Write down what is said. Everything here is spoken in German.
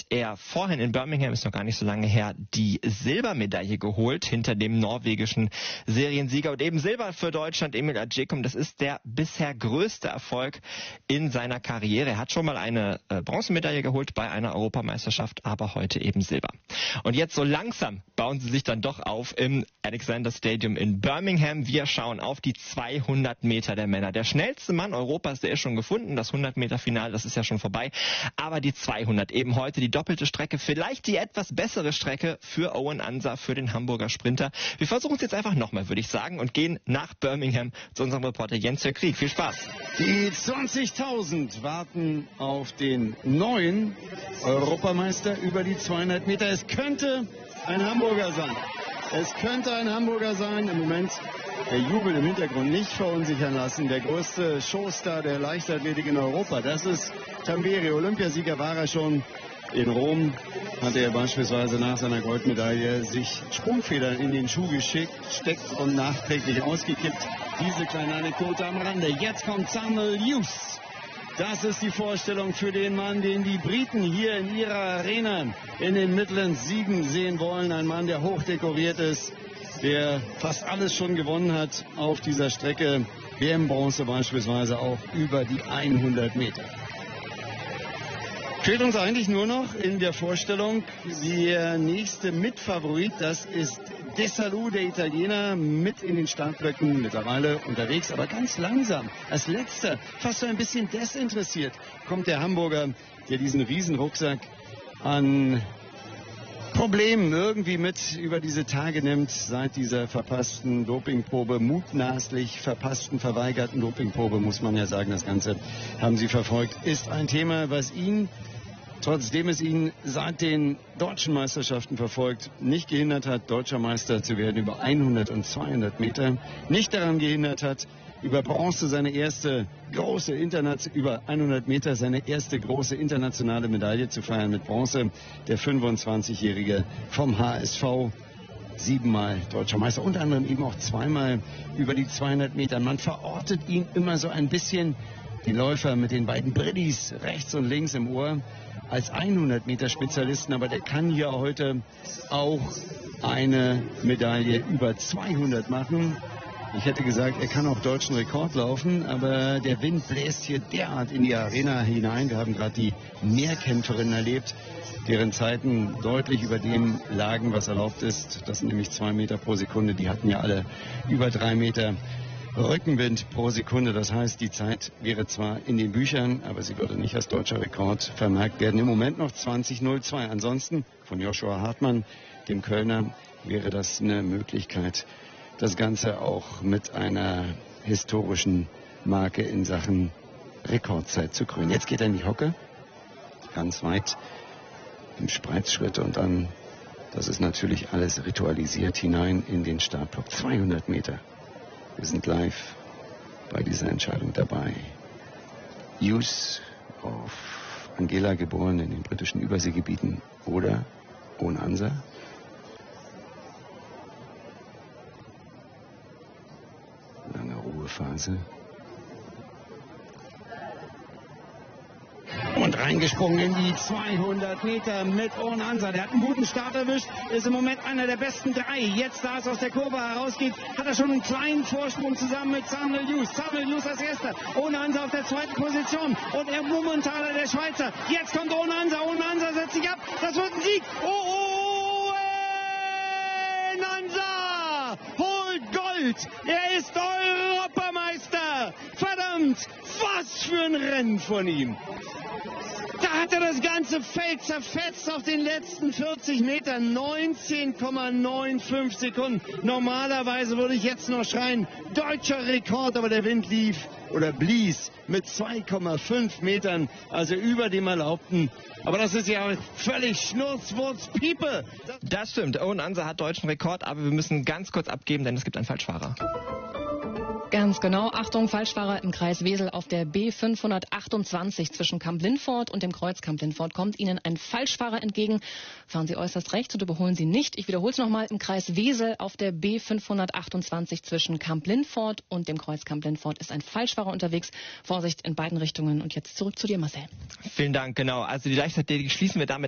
er vorhin in Birmingham, ist noch gar nicht so lange her, die Silbermedaille geholt hinter dem norwegischen Seriensieger. Und eben Silber für Deutschland, Emil Adjekum. Das ist der bisher größte Erfolg in seiner Karriere. Er hat schon mal eine Bronzemedaille geholt bei einer Europameisterschaft, aber heute eben Silber. Und jetzt so langsam bauen sie sich dann doch auf im Alexander Stadium in Birmingham. Wir schauen auf die 200 Meter der Männer. Der schnellste Mann Europas, der ist schon gefunden. Das 100-Meter-Final, das ist ja schon vorbei. Aber die 200, eben heute die doppelte Strecke, vielleicht die etwas bessere Strecke für Owen Ansa, für den Hamburger Sprinter. Wir versuchen es jetzt einfach nochmal, würde ich sagen, und gehen nach Birmingham zu unserem Reporter Jens Krieg. Viel Spaß. Die 20.000 warten auf den neuen Europameister über die 200 Meter. Es könnte ein Hamburger sein. Es könnte ein Hamburger sein. Im Moment der Jubel im Hintergrund nicht verunsichern lassen. Der größte Showstar der Leichtathletik in Europa, das ist Tamberi. Olympiasieger war er schon. In Rom hat er beispielsweise nach seiner Goldmedaille sich Sprungfedern in den Schuh gesteckt und nachträglich ausgekippt. Diese kleine Anekdote am Rande. Jetzt kommt Samuel Hughes. Das ist die Vorstellung für den Mann, den die Briten hier in ihrer Arena in den Midlands siegen sehen wollen. Ein Mann, der hochdekoriert ist, der fast alles schon gewonnen hat auf dieser Strecke. WM-Bronze beispielsweise auch über die 100 Meter. Fehlt uns eigentlich nur noch in der Vorstellung der nächste Mitfavorit. Das ist Desalou, der Italiener, mit in den Startblöcken mittlerweile unterwegs, aber ganz langsam. Als letzter, fast so ein bisschen desinteressiert, kommt der Hamburger, der diesen Riesenrucksack an Problemen irgendwie mit über diese Tage nimmt, seit dieser verpassten Dopingprobe, mutmaßlich verweigerten Dopingprobe, muss man ja sagen. Das Ganze haben Sie verfolgt. Ist ein Thema, was ihn, trotzdem es ihn seit den deutschen Meisterschaften verfolgt, nicht gehindert hat, deutscher Meister zu werden über 100 und 200 Meter, nicht daran gehindert hat, über Bronze seine erste große über 100 Meter seine erste große internationale Medaille zu feiern mit Bronze. Der 25-Jährige vom HSV, 7-mal deutscher Meister, unter anderem eben auch 2-mal über die 200 Meter. Man verortet ihn immer so ein bisschen, die Läufer mit den beiden Brillis rechts und links im Ohr, als 100 Meter Spezialisten, aber der kann hier heute auch eine Medaille über 200 machen. Ich hätte gesagt, er kann auch deutschen Rekord laufen, aber der Wind bläst hier derart in die Arena hinein. Wir haben gerade die Mehrkämpferinnen erlebt, deren Zeiten deutlich über dem lagen, was erlaubt ist. Das sind nämlich 2 Meter pro Sekunde. Die hatten ja alle über 3 Meter Rückenwind pro Sekunde. Das heißt, die Zeit wäre zwar in den Büchern, aber sie würde nicht als deutscher Rekord vermerkt werden. Im Moment noch 20:02. Ansonsten von Joshua Hartmann, dem Kölner, wäre das eine Möglichkeit, das Ganze auch mit einer historischen Marke in Sachen Rekordzeit zu krönen. Jetzt geht er in die Hocke, ganz weit im Spreizschritt und dann, das ist natürlich alles ritualisiert, hinein in den Startblock. 200 Meter. Wir sind live bei dieser Entscheidung dabei. Hughes, auf Angela geboren in den britischen Überseegebieten, oder Owen Ansa. Lange Ruhephase. Und reingesprungen in die 200 Meter mit Owen Ansa. Der hat einen guten Start erwischt, ist im Moment einer der besten 3. Jetzt, da es aus der Kurve herausgeht, hat er schon einen kleinen Vorsprung zusammen mit Samuel Hughes. Samuel Hughes als erster, Owen Ansa auf der 2. Position und er Mummentaler, der Schweizer. Jetzt kommt Owen Ansa setzt sich ab, das wird ein Sieg. Owen Ansa holt Gold, er ist Europameister. Verdammt, was für ein Rennen von ihm. Da hat er das ganze Feld zerfetzt auf den letzten 40 Metern. 19,95 Sekunden. Normalerweise würde ich jetzt noch schreien, deutscher Rekord, aber der Wind blies mit 2,5 Metern, also über dem Erlaubten. Aber das ist ja völlig Schnurzwurz Piepe. Das stimmt, Owen Ansa hat deutschen Rekord, aber wir müssen ganz kurz abgeben, denn es gibt einen Falschfahrer. Ganz genau. Achtung, Falschfahrer im Kreis Wesel auf der B528 zwischen Kamp-Lindfort und dem Kreuz Kamp-Lindfort kommt Ihnen ein Falschfahrer entgegen. Fahren Sie äußerst rechts und überholen Sie nicht. Ich wiederhole es nochmal. Im Kreis Wesel auf der B528 zwischen Kamp-Lindfort und dem Kreuz Kamp-Lindfort ist ein Falschfahrer unterwegs. Vorsicht in beiden Richtungen. Und jetzt zurück zu dir, Marcel. Vielen Dank, genau. Also die Leichtathletik schließen wir damit